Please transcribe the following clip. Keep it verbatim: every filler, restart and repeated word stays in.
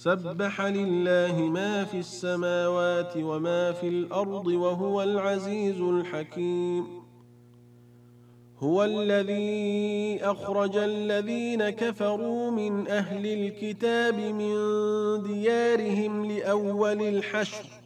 سبح لله ما في السماوات وما في الأرض وهو العزيز الحكيم هو الذي أخرج الذين كفروا من أهل الكتاب من ديارهم لأول الحشر